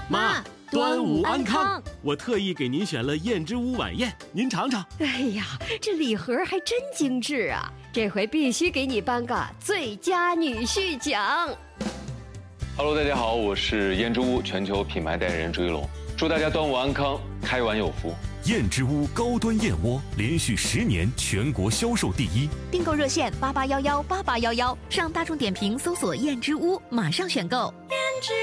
妈，端午安康！我特意给您选了燕之屋晚宴，您尝尝。 哎呀，这礼盒还真精致啊！这回必须给你颁个最佳女婿奖。 Hello， 大家好，我是燕之屋全球品牌代言人朱一龙，祝大家端午安康，开碗有福。 燕之屋高端燕窝连续10年全国销售第一， 订购热线88118811，上大众点评搜索燕之屋，马上选购。